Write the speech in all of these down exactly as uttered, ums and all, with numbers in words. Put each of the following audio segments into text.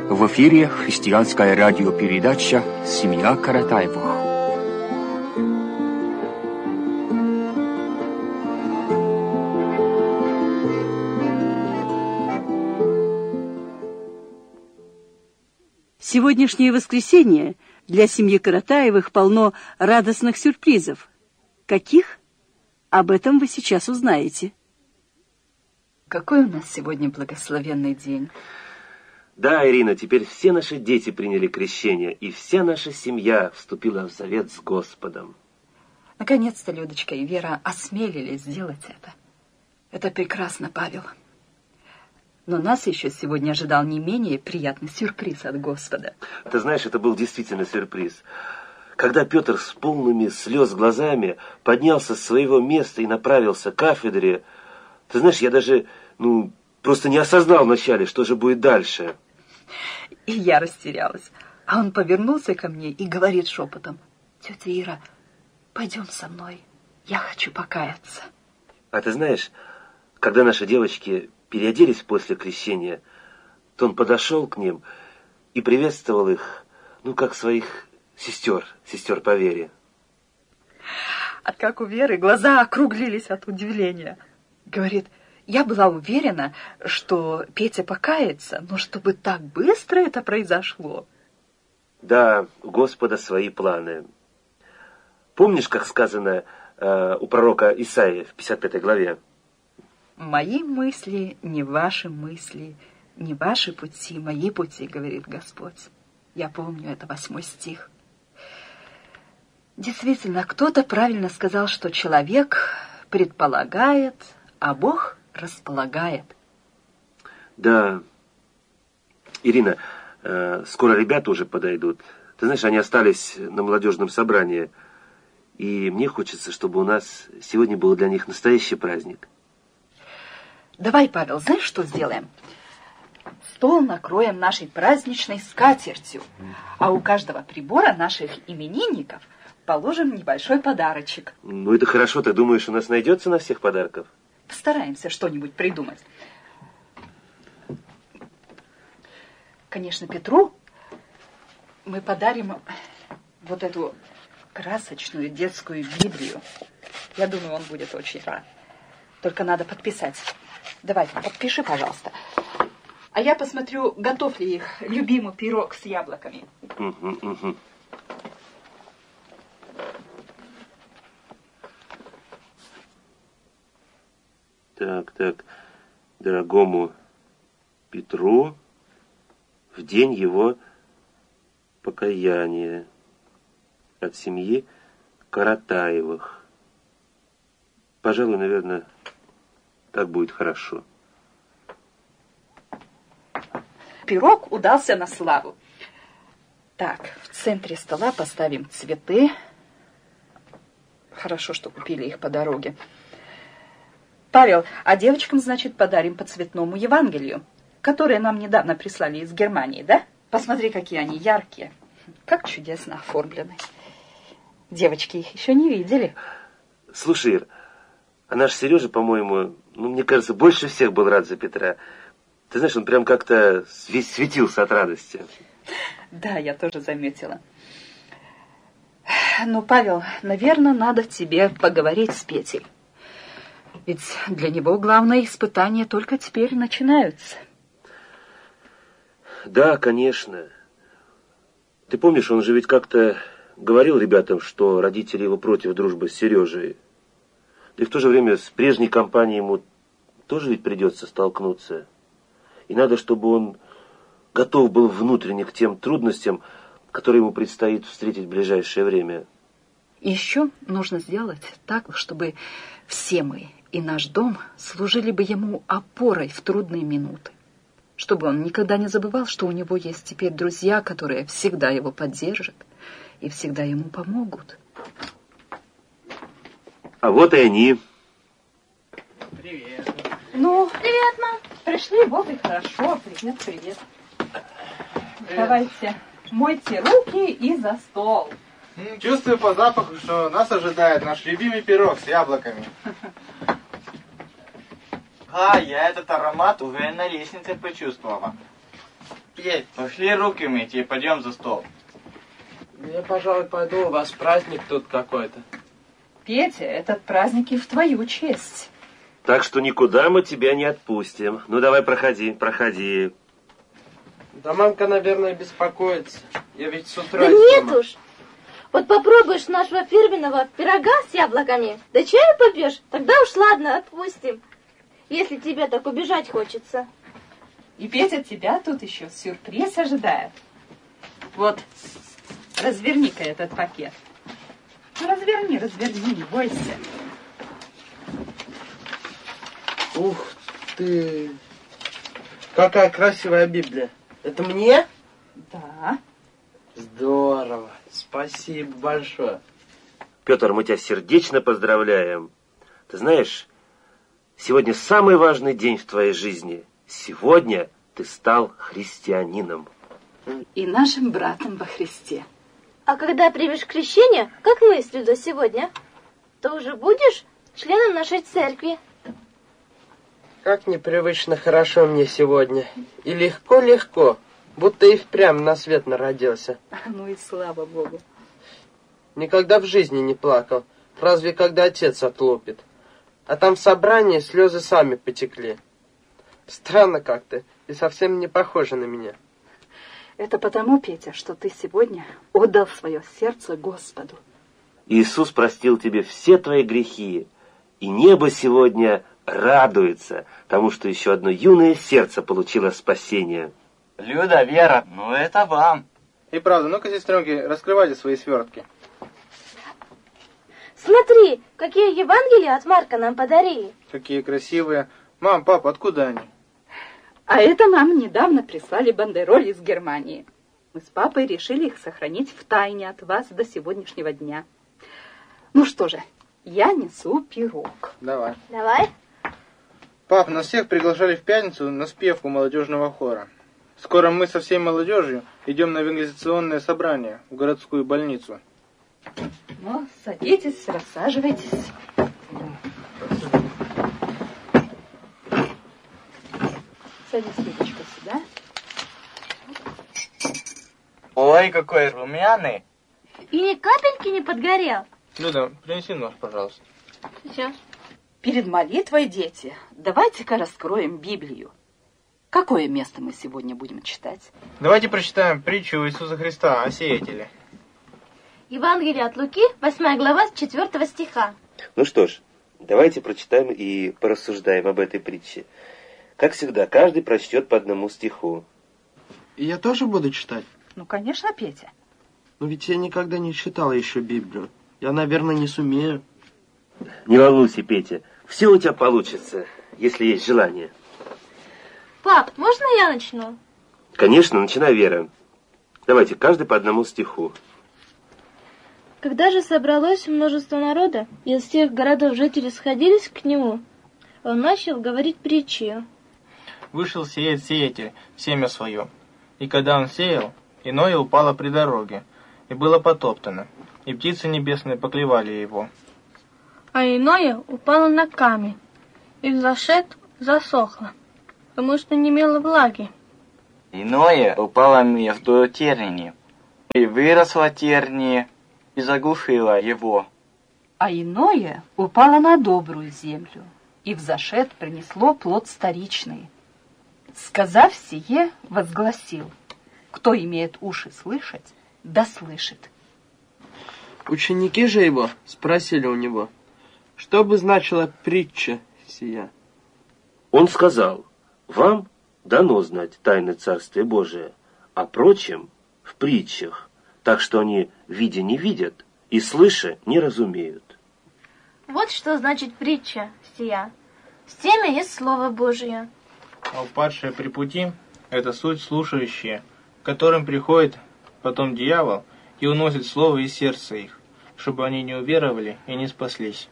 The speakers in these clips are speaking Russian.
В эфире христианская радиопередача «Семья Каратаевых». Сегодняшнее воскресенье для семьи Каратаевых полно радостных сюрпризов. Каких? Об этом вы сейчас узнаете. Какой у нас сегодня благословенный день. Да, Ирина, теперь все наши дети приняли крещение, и вся наша семья вступила в завет с Господом. Наконец-то Людочка и Вера осмелились сделать это. Это прекрасно, Павел. Но нас еще сегодня ожидал не менее приятный сюрприз от Господа. Ты знаешь, это был действительно сюрприз. Когда Петр с полными слез глазами поднялся с своего места и направился к кафедре, ты знаешь, я даже, ну, просто не осознал вначале, что же будет дальше. И я растерялась. А он повернулся ко мне и говорит шепотом: «Тетя Ира, пойдем со мной, я хочу покаяться». А ты знаешь, когда наши девочки переоделись после крещения, то он подошел к ним и приветствовал их, ну, как своих сестер, сестер по вере. А как у Веры глаза округлились от удивления. Говорит: я была уверена, что Петя покается, но чтобы так быстро это произошло. Да, у Господа свои планы. Помнишь, как сказано э, у пророка Исаии в пятьдесят пятой главе? «Мои мысли не ваши мысли, не ваши пути, мои пути, говорит Господь». Я помню, это восьмой стих. Действительно, кто-то правильно сказал, что человек предполагает, а Бог располагает. Да. Ирина, э, скоро ребята уже подойдут. Ты знаешь, они остались на молодежном собрании. И мне хочется, чтобы у нас сегодня был для них настоящий праздник. Давай, Павел, знаешь, что сделаем? Стол накроем нашей праздничной скатертью, а у каждого прибора наших именинников положим небольшой подарочек. Ну, это хорошо. Ты думаешь, у нас найдется на всех подарков? Постараемся что-нибудь придумать. Конечно, Петру мы подарим вот эту красочную детскую Библию. Я думаю, он будет очень рад. Только надо подписать. Давай, подпиши, пожалуйста. А я посмотрю, готов ли их любимый пирог с яблоками. Угу, угу. Так, так. Дорогому Петру в день его покаяния от семьи Каратаевых. Пожалуй, наверное, так будет хорошо. Пирог удался на славу. Так, в центре стола поставим цветы. Хорошо, что купили их по дороге. Павел, а девочкам, значит, подарим по цветному Евангелию, которое нам недавно прислали из Германии, да? Посмотри, какие они яркие. Как чудесно оформлены. Девочки их еще не видели. Слушай, Ир, а наш Сережа, по-моему, ну, мне кажется, больше всех был рад за Петра. Ты знаешь, он прям как-то весь светился от радости. Да, я тоже заметила. Ну, Павел, наверное, надо тебе поговорить с Петей. Ведь для него главные испытания только теперь начинаются. Да, конечно. Ты помнишь, он же ведь как-то говорил ребятам, что родители его против дружбы с Сережей. И в то же время с прежней компанией ему тоже ведь придется столкнуться. И надо, чтобы он готов был внутренне к тем трудностям, которые ему предстоит встретить в ближайшее время. Еще нужно сделать так, чтобы все мы и наш дом служили бы ему опорой в трудные минуты. Чтобы он никогда не забывал, что у него есть теперь друзья, которые всегда его поддержат и всегда ему помогут. А вот и они. Привет. Ну, привет, мам. Пришли, вот и хорошо. Привет, привет. Привет. Давайте, мойте руки и за стол. Чувствую по запаху, что нас ожидает наш любимый пирог с яблоками. А, я этот аромат уже на лестнице почувствовала. Петь, пошли руки мыть и пойдем за стол. Я, пожалуй, пойду, у вас праздник тут какой-то. Петя, этот праздник и в твою честь. Так что никуда мы тебя не отпустим. Ну, давай, проходи, проходи. Да мамка, наверное, беспокоится. Я ведь с утра... Да нет уж. Вот попробуешь нашего фирменного пирога с яблоками, да чаю попьешь, тогда уж ладно, отпустим. Если тебе так убежать хочется. И Петя, тебя тут еще сюрприз ожидает. Вот, разверни-ка этот пакет. Ну, разверни, разверни, не бойся. Ух ты! Какая красивая Библия. Это мне? Да. Здорово. Спасибо большое. Петр, мы тебя сердечно поздравляем. Ты знаешь, сегодня самый важный день в твоей жизни. Сегодня ты стал христианином. И нашим братом во Христе. А когда примешь крещение, как мы с Людой сегодня, то уже будешь членом нашей церкви. Как непривычно хорошо мне сегодня. И легко-легко, будто и впрямь на свет народился. Ну и слава Богу. Никогда в жизни не плакал, разве когда отец отлупит. А там в собрании слезы сами потекли. Странно как-то и совсем не похоже на меня. Это потому, Петя, что ты сегодня отдал свое сердце Господу. Иисус простил тебе все твои грехи, и небо сегодня радуется тому, что еще одно юное сердце получило спасение. Люда, Вера, ну это вам. И правда, ну-ка, сестренки, раскрывайте свои свертки. Смотри, какие Евангелия от Марка нам подарили. Какие красивые. Мам, папа, откуда они? А это нам недавно прислали бандероли из Германии. Мы с папой решили их сохранить в тайне от вас до сегодняшнего дня. Ну что же, я несу пирог. Давай. Давай. Пап, нас всех приглашали в пятницу на спевку молодежного хора. Скоро мы со всей молодежью идем на евангелизационное собрание в городскую больницу. Ну, садитесь, рассаживайтесь. Садись, Людочка, сюда. Ой, какой румяный. И ни капельки не подгорел. Люда, принеси нож, пожалуйста. Сейчас. Перед молитвой, дети, давайте-ка раскроем Библию. Какое место мы сегодня будем читать? Давайте прочитаем притчу Иисуса Христа о сеятеле. Евангелие от Луки, восьмая глава, с четвёртого стиха. Ну что ж, давайте прочитаем и порассуждаем об этой притче. Как всегда, каждый прочтет по одному стиху. И я тоже буду читать? Ну, конечно, Петя. Но ведь я никогда не читал еще Библию. Я, наверное, не сумею. Не волнуйся, Петя, все у тебя получится, если есть желание. Пап, можно я начну? Конечно, начинай, Вера. Давайте, каждый по одному стиху. Когда же собралось множество народа, из всех городов жители сходились к нему, он начал говорить притчу. Вышел сеять сеятель в семя свое, и когда он сеял, иное упало при дороге, и было потоптано, и птицы небесные поклевали его. А иное упало на камень, и взошед засохло, потому что не имело влаги. Иное упало между терниями, и выросла терния, и заглушила его. А иное упало на добрую землю, и взошед принесло плод старичный. Сказав сие, возгласил: кто имеет уши слышать, да слышит. Ученики же его спросили у него, что бы значила притча сия. Он сказал: вам дано знать тайны Царствия Божия, а прочим в притчах, так что они, видя, не видят, и слыша, не разумеют. Вот что значит притча сия. В теме есть Слово Божие. А упадшие при пути — это суть слушающие, к которым приходит потом дьявол и уносит слово из сердца их, чтобы они не уверовали и не спаслись.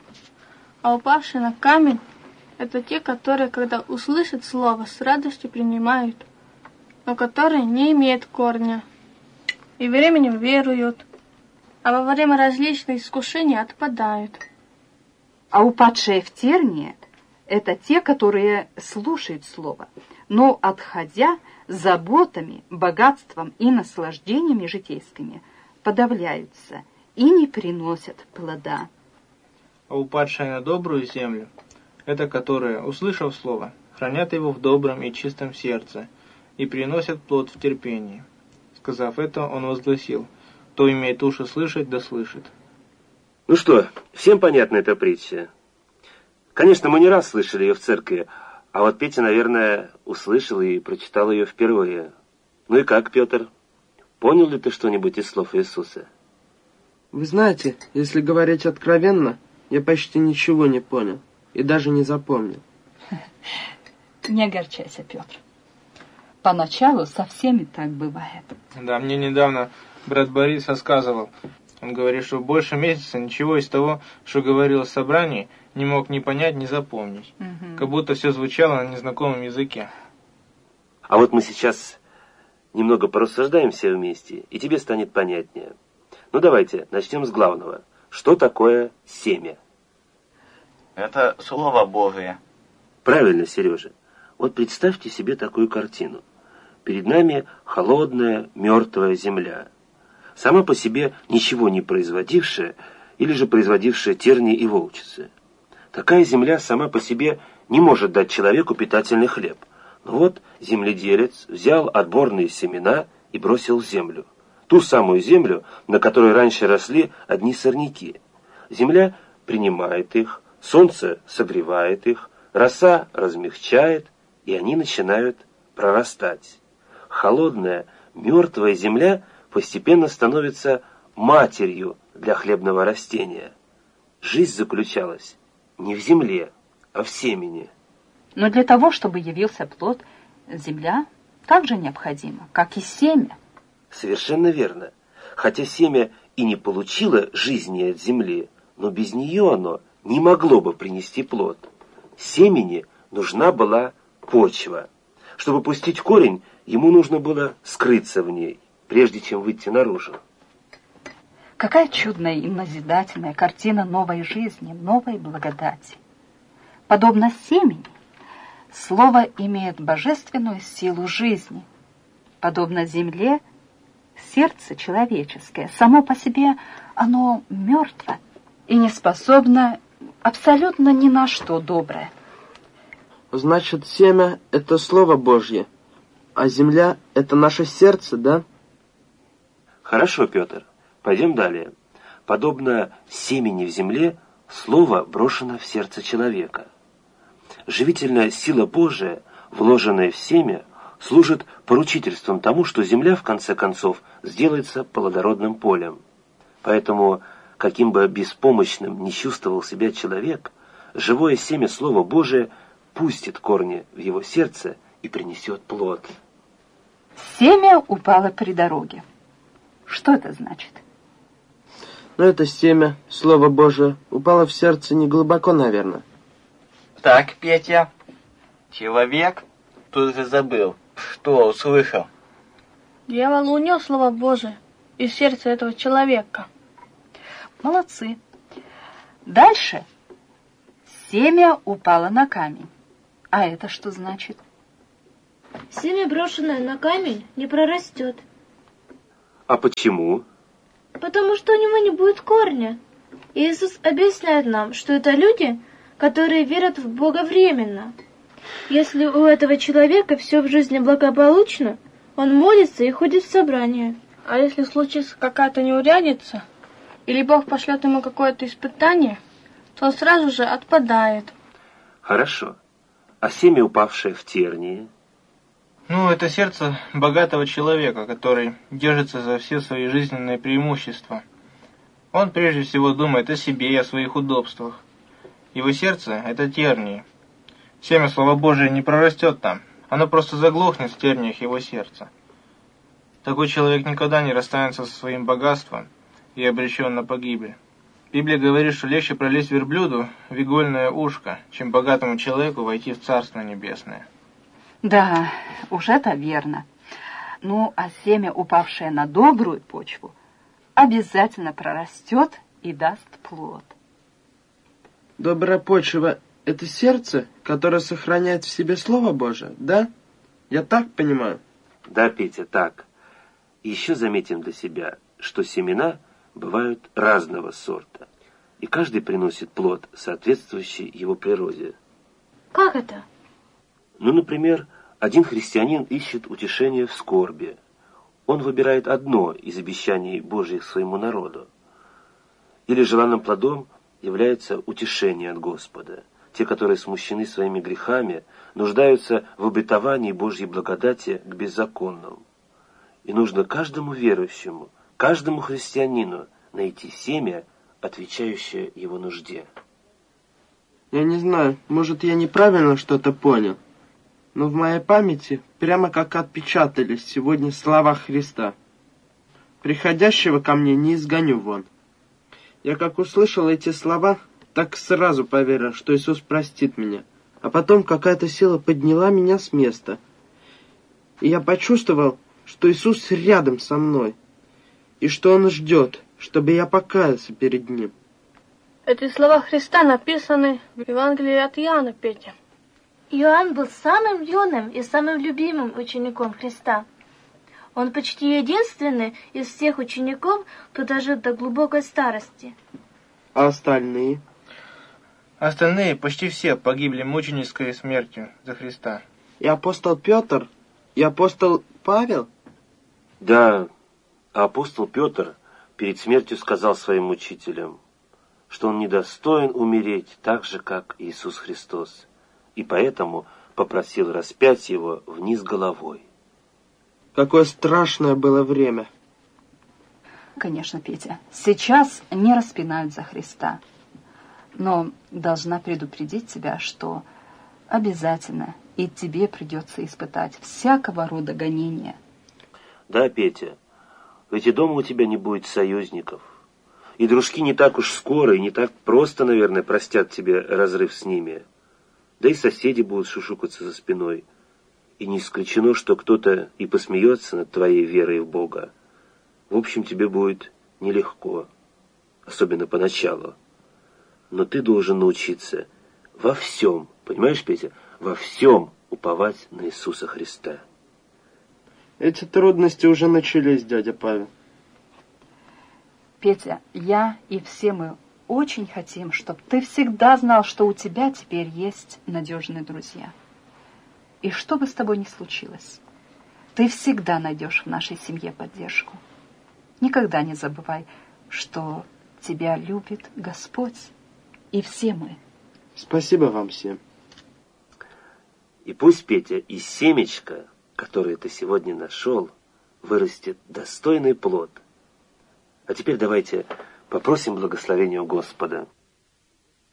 А упавшие на камень — это те, которые, когда услышат слово, с радостью принимают, но которые не имеют корня, и временем веруют, а во время различных искушений отпадают. А упадшие в тернии — это те, которые слушают слово, но, отходя, заботами, богатством и наслаждениями житейскими подавляются и не приносят плода. А упадшая на добрую землю — это которые, услышав слово, хранят его в добром и чистом сердце и приносят плод в терпении. Сказав это, он возгласил: кто имеет уши слышать, да слышит. Ну что, всем понятна эта притча? Конечно, мы не раз слышали ее в церкви, а вот Петя, наверное, услышал и прочитал ее впервые. Ну и как, Петр? Понял ли ты что-нибудь из слов Иисуса? Вы знаете, если говорить откровенно, я почти ничего не понял и даже не запомнил. Не огорчайся, Петр. Поначалу со всеми так бывает. Да, мне недавно брат Борис рассказывал. Он говорит, что больше месяца ничего из того, что говорил в собрании, не мог ни понять, ни запомнить. Угу. Как будто все звучало на незнакомом языке. А вот мы сейчас немного порассуждаем все вместе, и тебе станет понятнее. Ну давайте, начнем с главного. Что такое семя? Это Слово Божие. Правильно, Сережа. Вот представьте себе такую картину. Перед нами холодная, мертвая земля. Сама по себе ничего не производившая, или же производившая тернии и волчицы. Такая земля сама по себе не может дать человеку питательный хлеб. Но вот земледелец взял отборные семена и бросил в землю. Ту самую землю, на которой раньше росли одни сорняки. Земля принимает их, солнце согревает их, роса размягчает, и они начинают прорастать. Холодная, мертвая земля постепенно становится матерью для хлебного растения. Жизнь заключалась не в земле, а в семени. Но для того, чтобы явился плод, земля также необходима, как и семя. Совершенно верно. Хотя семя и не получило жизни от земли, но без нее оно не могло бы принести плод. Семени нужна была почва. Чтобы пустить корень, ему нужно было скрыться в ней, прежде чем выйти наружу. Какая чудная и назидательная картина новой жизни, новой благодати. Подобно семени, слово имеет божественную силу жизни. Подобно земле, сердце человеческое, само по себе оно мертво и не способно абсолютно ни на что доброе. Значит, семя — это Слово Божье, а земля — это наше сердце, да? Хорошо, Петр. Пойдем далее. Подобно семени в земле, слово брошено в сердце человека. Живительная сила Божия, вложенная в семя, служит поручительством тому, что земля, в конце концов, сделается плодородным полем. Поэтому, каким бы беспомощным ни чувствовал себя человек, живое семя Слова Божия пустит корни в его сердце и принесет плод. Семя упало при дороге. Что это значит? Ну, это семя, Слово Божие, упало в сердце не глубоко, наверное. Так, Петя, человек тут же забыл, что услышал. Дьявол унес Слово Божие из сердца этого человека. Молодцы. Дальше семя упало на камень. А это что значит? Семя, брошенное на камень, не прорастет. А почему? Потому что у него не будет корня. Иисус объясняет нам, что это люди, которые верят в Бога временно. Если у этого человека все в жизни благополучно, он молится и ходит в собрание. А если случится какая-то неурядица, или Бог пошлет ему какое-то испытание, то он сразу же отпадает. Хорошо. А семя, упавшее в тернии? Ну, это сердце богатого человека, который держится за все свои жизненные преимущества. Он прежде всего думает о себе и о своих удобствах. Его сердце — это тернии. Семя Слова Божия не прорастет там, оно просто заглохнет в терниях его сердца. Такой человек никогда не расстанется со своим богатством и обречен на погибель. Библия говорит, что легче пролезть верблюду в игольное ушко, чем богатому человеку войти в Царство Небесное. Да, уж это верно. Ну, а семя, упавшее на добрую почву, обязательно прорастет и даст плод. Добрая почва — это сердце, которое сохраняет в себе Слово Божие, да? Я так понимаю? Да, Петя, так. И еще заметим для себя, что семена бывают разного сорта, и каждый приносит плод, соответствующий его природе. Как это? Ну, например, один христианин ищет утешения в скорби. Он выбирает одно из обещаний Божьих своему народу. Или желанным плодом является утешение от Господа. Те, которые смущены своими грехами, нуждаются в обетовании Божьей благодати к беззаконным. И нужно каждому верующему, каждому христианину найти семя, отвечающее его нужде. Я не знаю, может, я неправильно что-то понял, но в моей памяти прямо как отпечатались сегодня слова Христа. «Приходящего ко мне не изгоню вон». Я как услышал эти слова, так сразу поверил, что Иисус простит меня. А потом какая-то сила подняла меня с места. И я почувствовал, что Иисус рядом со мной, и что Он ждет, чтобы я покаялся перед Ним. Эти слова Христа написаны в Евангелии от Иоанна, Петя. Иоанн был самым юным и самым любимым учеником Христа. Он почти единственный из всех учеников, кто дожил до глубокой старости. А остальные? Остальные почти все погибли мученической смертью за Христа. И апостол Петр, и апостол Павел? Да, а апостол Петр перед смертью сказал своим учителям, что он недостоин умереть так же, как Иисус Христос, и поэтому попросил распять его вниз головой. Какое страшное было время. Конечно, Петя, сейчас не распинают за Христа. Но должна предупредить тебя, что обязательно и тебе придется испытать всякого рода гонения. Да, Петя, ведь и дома у тебя не будет союзников. И дружки не так уж скоро и не так просто, наверное, простят тебе разрыв с ними. Да и соседи будут шушукаться за спиной. И не исключено, что кто-то и посмеется над твоей верой в Бога. В общем, тебе будет нелегко, особенно поначалу. Но ты должен научиться во всем, понимаешь, Петя, во всем уповать на Иисуса Христа. Эти трудности уже начались, дядя Павел. Петя, я и все мы очень хотим, чтобы ты всегда знал, что у тебя теперь есть надежные друзья. И что бы с тобой ни случилось, ты всегда найдешь в нашей семье поддержку. Никогда не забывай, что тебя любит Господь и все мы. Спасибо вам всем. И пусть, Петя, из семечка, которое ты сегодня нашел, вырастет достойный плод. А теперь давайте попросим благословения у Господа.